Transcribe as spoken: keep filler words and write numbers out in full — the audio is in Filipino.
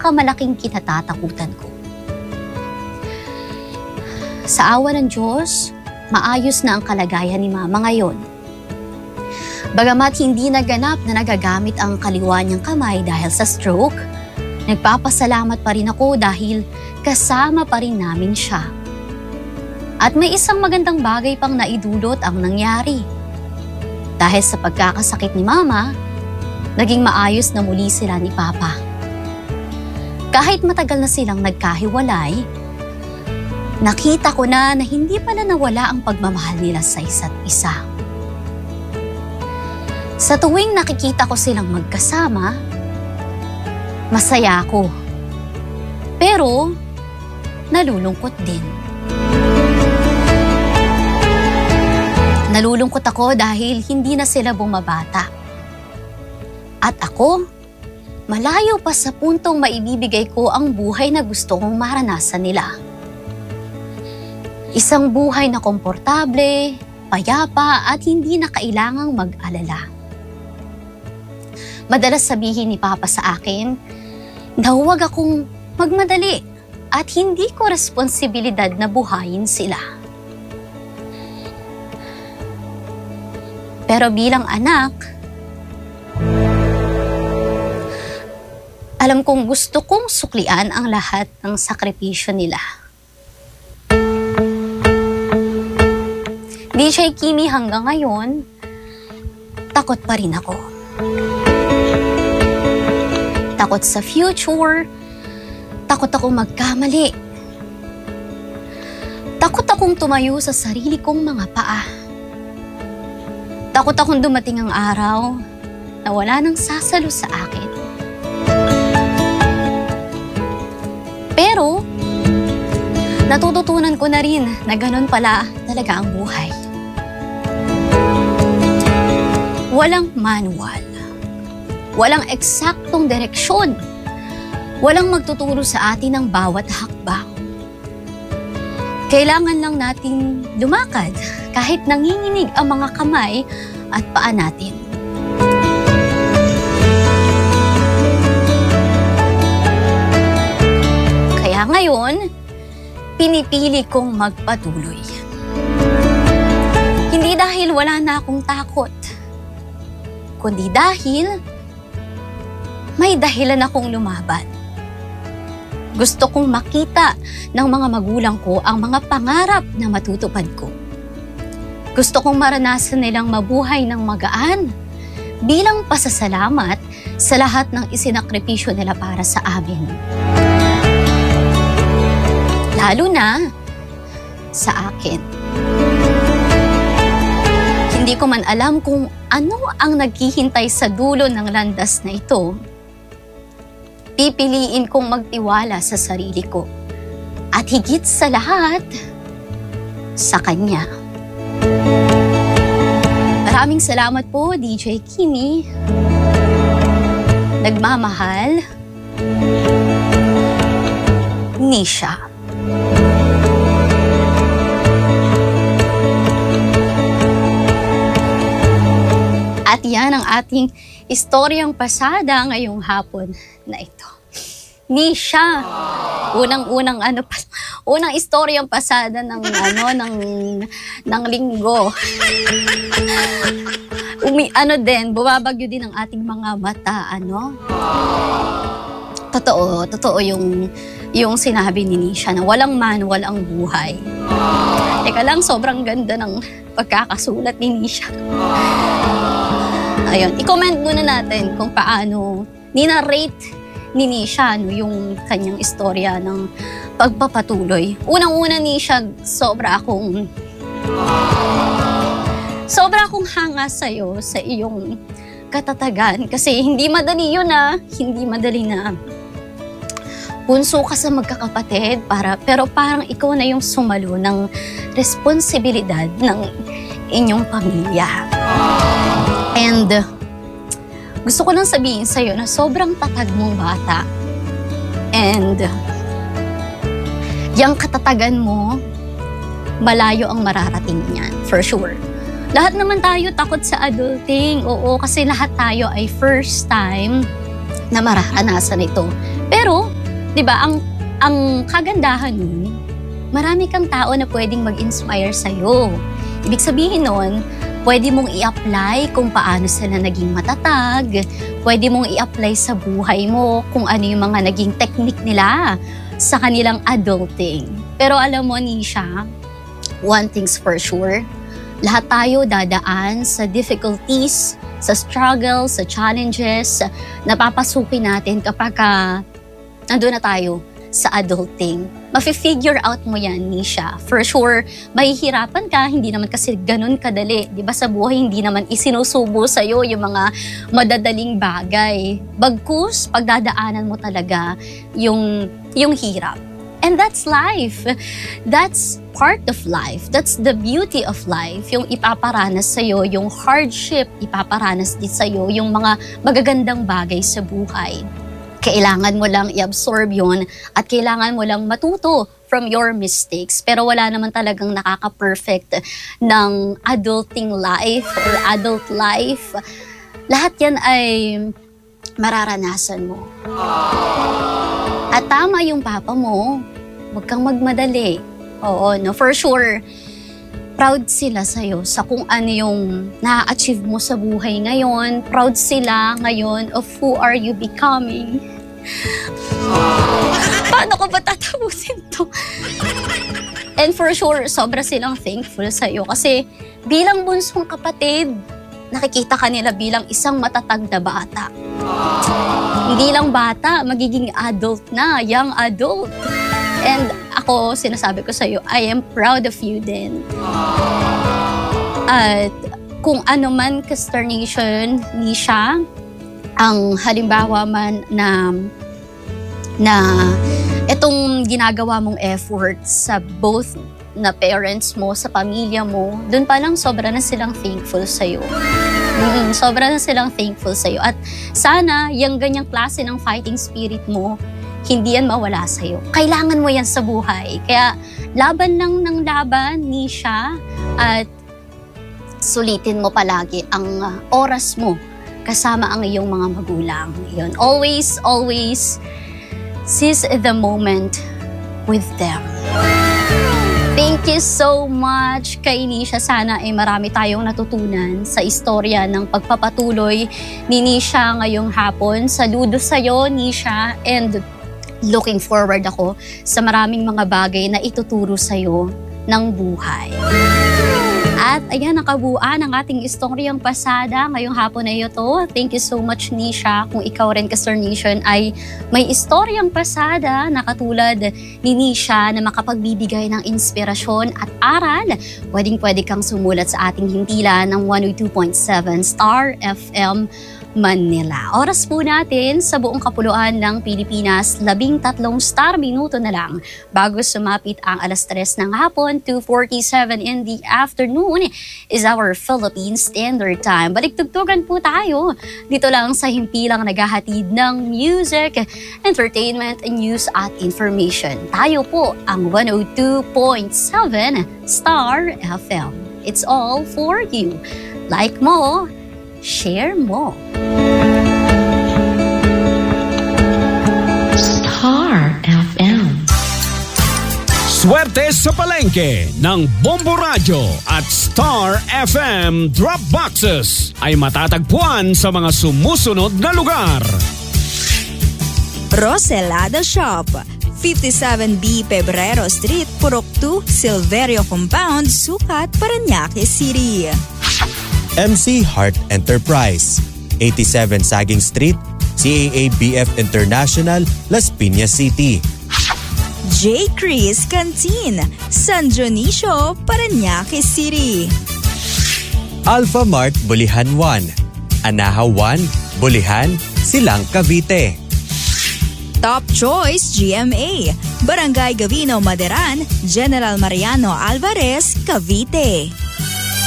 pinakamalaking kinatatakutan ko. Sa awa ng Diyos, maayos na ang kalagayan ni Mama ngayon. Bagamat hindi naganap na nagagamit ang kaliwa niyang kamay dahil sa stroke, nagpapasalamat pa rin ako dahil kasama pa rin namin siya. At may isang magandang bagay pang naidulot ang nangyari. Dahil sa pagkakasakit ni Mama, naging maayos na muli sila ni Papa. Kahit matagal na silang nagkahiwalay, nakita ko na na hindi pala nawala ang pagmamahal nila sa isa't isa. Sa tuwing nakikita ko silang magkasama, masaya ako. Pero, nalulungkot din. Nalulungkot ako dahil hindi na sila bumabata. At ako, malayo pa sa puntong maibibigay ko ang buhay na gusto kong maranasan nila. Isang buhay na komportable, payapa at hindi na kailangang mag-alala. Madalas sabihin ni Papa sa akin na huwag akong magmadali at hindi ko responsibilidad na buhayin sila. Pero bilang anak, alam kong gusto kong suklian ang lahat ng sakripisyo nila. D J Kimmy, hanggang ngayon, takot pa rin ako. Takot sa future, takot akong magkamali. Takot akong tumayo sa sarili kong mga paa. Takot akong dumating ang araw na wala nang sasalo sa akin. Pero, natututunan ko na rin na ganun pala talaga ang buhay. Walang manual. Walang eksaktong direksyon. Walang magtuturo sa atin ng bawat hakbang. Kailangan lang natin lumakad kahit nanginginig ang mga kamay at paa natin. Kaya ngayon, pinipili kong magpatuloy. Hindi dahil wala na akong takot, kundi dahil may dahilan akong lumaban. Gusto kong makita ng mga magulang ko ang mga pangarap na matutupad ko. Gusto kong maranasan nilang mabuhay ng magaan bilang pasasalamat sa lahat ng isinakripisyo nila para sa amin. Lalo na sa akin. Hindi ko man alam kung ano ang naghihintay sa dulo ng landas na ito. Pipiliin kong magtiwala sa sarili ko at higit sa lahat, sa Kanya. Maraming salamat po, D J Kimmy. Nagmamahal, Nisha. At yan ang ating istoryang pasada ngayong hapon na ito. Nisha, unang-unang ano pa, unang istoryang pasada ng ano ng ng linggo. Umi, ano din, bumabagyo din ang ating mga mata, ano? Totoo, totoo yung yung sinabi ni Nisha na walang manual ang buhay. Teka lang, sobrang ganda ng pagkakasulat ni Nisha. Ayun, i-comment muna natin kung paano ninarrate ni Nisha no, yung kanyang istorya ng pagpapatuloy. Unang-una, Nisha, sobra akong sobra akong hanga sa'yo, sa iyong katatagan. Kasi hindi madali yun ah. Hindi madali na bunso ka sa magkakapatid, para, pero parang ikaw na yung sumalo ng responsibilidad ng inyong pamilya. And gusto ko lang sabihin sa'yo na sobrang tatag mong bata. And yung katatagan mo, malayo ang mararating niyan, for sure. Lahat naman tayo takot sa adulting. Oo, kasi lahat tayo ay first time na mararanasan ito. Pero, di ba, ang, ang kagandahan nun, marami kang tao na pwedeng mag-inspire sa'yo. Ibig sabihin nun, pwede mong i-apply kung paano sila naging matatag, pwede mong i-apply sa buhay mo kung ano yung mga naging technique nila sa kanilang adulting. Pero alam mo, Nisha, one thing's for sure, lahat tayo dadaan sa difficulties, sa struggles, sa challenges na papasukin natin kapag uh, nandun na tayo sa adulting. Mafi-figure out mo yan, Nisha. For sure, mahihirapan ka, hindi naman kasi ganun kadali. Di ba sa buhay, hindi naman isinusubo sa'yo yung mga madadaling bagay. Bagkus, pagdadaanan mo talaga yung, yung hirap. And that's life. That's part of life. That's the beauty of life. Yung ipaparanas sa'yo, yung hardship, ipaparanas din sa'yo, yung mga magagandang bagay sa buhay. Kailangan mo lang i-absorb yun at kailangan mo lang matuto from your mistakes. Pero wala naman talagang nakaka-perfect ng adulting life or adult life. Lahat yan ay mararanasan mo. At tama yung papa mo, huwag kang magmadali. Oo, no, for sure, proud sila sa'yo sa kung ano yung na-achieve mo sa buhay ngayon. Proud sila ngayon of who are you becoming. Paano ko ba tatapusin to? And for sure, sobra silang thankful sa'yo kasi bilang bunsong kapatid, nakikita ka nila bilang isang matatag na bata. Hindi lang bata, magiging adult na, young adult. And ako, sinasabi ko sa'yo, I am proud of you din. At kung ano man consternation, Nisha, ang halimbawa man na na itong ginagawa mong effort sa both na parents mo, sa pamilya mo, dun pa lang sobra na silang thankful sa'yo. Mm-hmm, sobra na silang thankful sa'yo. At sana, yung ganyang klase ng fighting spirit mo, hindi yan mawala sa'yo. Kailangan mo yan sa buhay. Kaya laban lang ng laban, Nisha, at sulitin mo palagi ang uh, oras mo kasama ang iyong mga magulang. Yun. Always, always seize the moment with them. Thank you so much kay Nisha. Sana ay marami tayong natutunan sa istorya ng pagpapatuloy ni Nisha ngayong hapon. Saludo sa'yo, Nisha, and looking forward ako sa maraming mga bagay na ituturo sa'yo ng buhay. At ayan, nakabuan ang ating istoryang pasada ngayong hapon na ito. Thank you so much, Nisha. Kung ikaw rin, Kastar Nation, ay may istoryang pasada na katulad ni Nisha na makapagbibigay ng inspirasyon at aral, pwedeng-pwede kang sumulat sa ating himpilan ng one oh two point seven Star F M Manila. Oras po natin sa buong kapuluan ng Pilipinas, labing tatlong star minuto na lang bago sumapit ang alas tres ng hapon, two forty-seven in the afternoon is our Philippine Standard Time. Baliktugtugan po tayo dito lang sa himpilang naghahatid ng music, entertainment, news at information. Tayo po ang one oh two point seven Star F M. It's all for you. Like mo, share mo. Star F M. Swerte sa palengke ng Bombo Radio at Star F M Drop Boxes ay matatagpuan sa mga sumusunod na lugar. Roselada Shop, fifty-seven B Pebrero Street, Purok two, Silverio Compound, Sucat, Parañaque City. M C Heart Enterprise, eighty-seven Saging Street, C A A B F International, Las Piñas City. J. Chris Canteen, San Dionisio, Parañaque City. Alpha Mart Bulihan one, Anahaw one, Bulihan, Silang Cavite. Top Choice G M A, Barangay Gavino Maderan, General Mariano Alvarez, Cavite.